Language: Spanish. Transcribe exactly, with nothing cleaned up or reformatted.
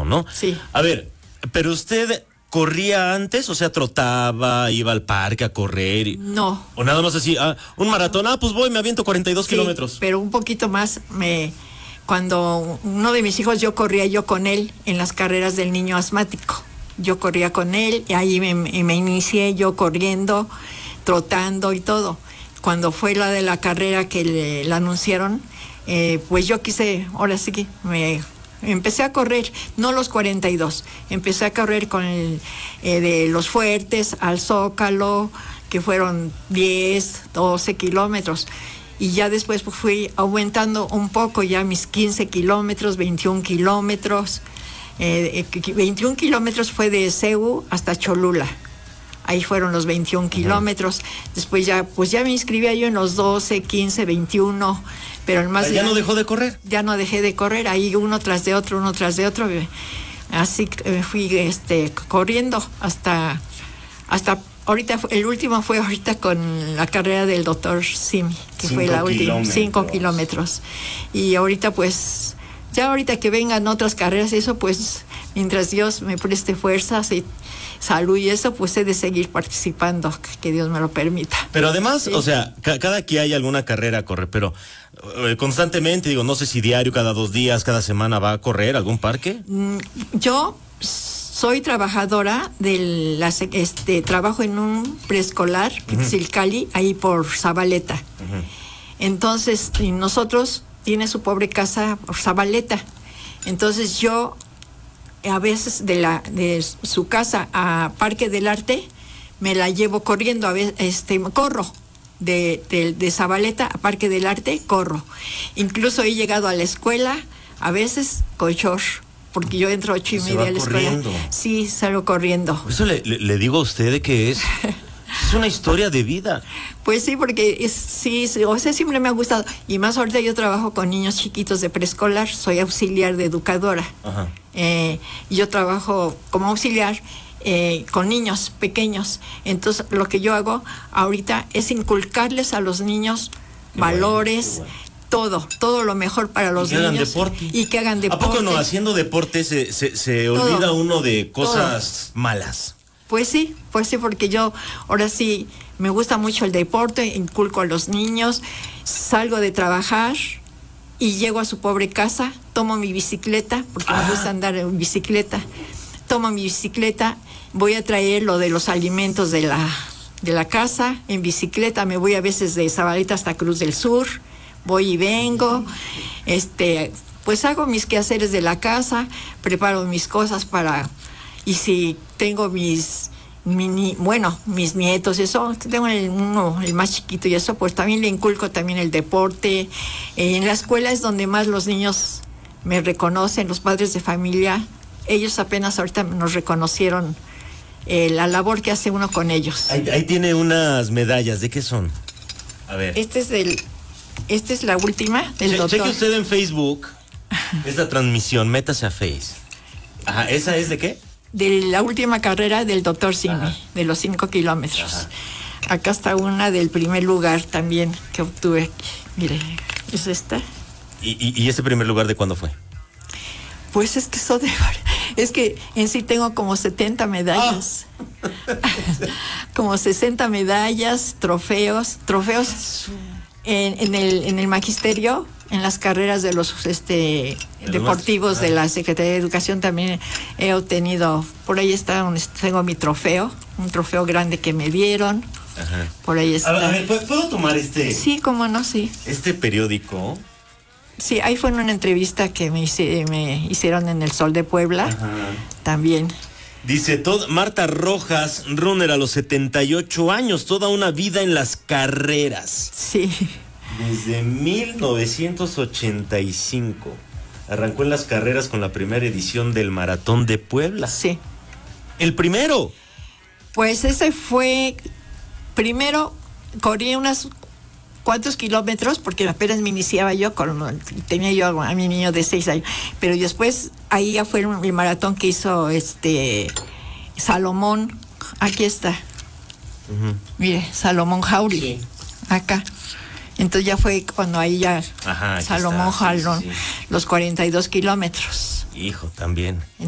¿no? Sí. A ver, pero usted corría antes, o sea, trotaba, iba al parque a correr. Y, no. O nada más así, ah, un maratón, ah, pues voy, me aviento cuarenta y dos sí, kilómetros. Pero un poquito más, me, cuando uno de mis hijos, yo corría yo con él en las carreras del niño asmático. Yo corría con él y ahí me, me inicié yo corriendo, trotando y todo. Cuando fue la de la carrera que le, la anunciaron, eh, pues yo quise, ahora sí que me... Empecé a correr, no los cuarenta y dos, empecé a correr con el eh, de Los Fuertes al Zócalo, que fueron diez, doce kilómetros. Y ya después fui aumentando un poco, ya mis quince kilómetros, veintiún kilómetros. Eh, veintiún kilómetros fue de C E U hasta Cholula. Ahí fueron los veintiún kilómetros. Después ya, pues ya me inscribía yo en los doce, quince, veintiuno. Pero el más ¿Ya grande, no dejó de correr? Ya no dejé de correr, ahí uno tras de otro, uno tras de otro. Así me fui este, corriendo hasta, hasta ahorita, el último fue ahorita con la carrera del doctor Simi, que fue la última, cinco kilómetros. Y ahorita pues, ya ahorita que vengan otras carreras, eso pues, mientras Dios me preste fuerzas y salud y eso, pues he de seguir participando, que Dios me lo permita. Pero además, sí. o sea, ca- cada que hay alguna carrera a correr, pero eh, constantemente, digo, no sé si diario, cada dos días, cada semana va a correr algún parque. Mm, yo soy trabajadora del este trabajo en un preescolar, uh-huh. Tzilcali, ahí por Zabaleta. Uh-huh. Entonces, y nosotros tiene su pobre casa por Zabaleta. Entonces yo a veces de la de su casa a Parque del Arte me la llevo corriendo, a veces este corro de, de, de Zabaleta a Parque del Arte, corro. Incluso he llegado a la escuela a veces con short, porque yo entro a ocho y media a la corriendo. escuela. Sí, salgo corriendo. Eso le, le, le digo a usted que es es una historia de vida. Pues sí, porque es, sí, sí, o sea, siempre me ha gustado. Y más ahorita yo trabajo con niños chiquitos de preescolar, soy auxiliar de educadora. Ajá. Eh, yo trabajo como auxiliar eh, con niños pequeños. Entonces, lo que yo hago ahorita es inculcarles a los niños qué valores, bueno, bueno. todo, todo lo mejor para los y niños. Hagan deporte. Y que hagan deporte. ¿A poco no? Haciendo deporte se, se, se todo, olvida uno de cosas todo. malas. Pues sí, pues sí, porque yo ahora sí me gusta mucho el deporte, inculco a los niños, salgo de trabajar y llego a su pobre casa, tomo mi bicicleta, porque ah. me gusta andar en bicicleta, tomo mi bicicleta, voy a traer lo de los alimentos de la, de la casa, en bicicleta me voy a veces de Zabaleta hasta Cruz del Sur, voy y vengo, este, pues hago mis quehaceres de la casa, preparo mis cosas para... Y si tengo mis, mini, bueno, mis nietos y eso, tengo el, uno, el más chiquito y eso, pues también le inculco también el deporte. Eh, en la escuela es donde más los niños me reconocen, los padres de familia. Ellos apenas ahorita nos reconocieron eh, la labor que hace uno con ellos. Ahí, ahí tiene unas medallas, ¿de qué son? A ver. Este es el, esta es la última del che, doctor. Cheque usted en Facebook esta transmisión, métase a Face. Ajá, ¿esa es de qué? De la última carrera del doctor Simi, de los cinco kilómetros. Ajá. Acá está una del primer lugar también que obtuve. Mire, es esta. ¿Y, y, y ese primer lugar de cuándo fue? Pues es que eso de, es que en sí tengo como setenta medallas. Ah. Como sesenta medallas, trofeos, trofeos en, en el en el magisterio. En las carreras de los este deportivos ah. de la Secretaría de Educación también he obtenido, por ahí está, un, tengo mi trofeo, un trofeo grande que me dieron. Ajá. Por ahí está. A, a ver, ¿puedo tomar este? Sí, cómo no, sí. Este periódico. Sí, ahí fue en una entrevista que me, hice, me hicieron en El Sol de Puebla. Ajá. También. Dice, todo, Marta Rojas, runner a los setenta y ocho años, toda una vida en las carreras. Sí. Desde mil novecientos ochenta y cinco arrancó en las carreras con la primera edición del Maratón de Puebla. Sí. ¿El primero? Pues ese fue, primero corrí unas cuantos kilómetros porque apenas me iniciaba yo, con, tenía yo a mi niño de seis años, pero después ahí ya fue el maratón que hizo este Salomón, aquí está. Uh-huh. Mire, Salomón Jauregui, sí. Acá. Entonces ya fue cuando ahí ya Ajá, Salomón jaló sí, sí. los cuarenta y dos kilómetros. Hijo, también.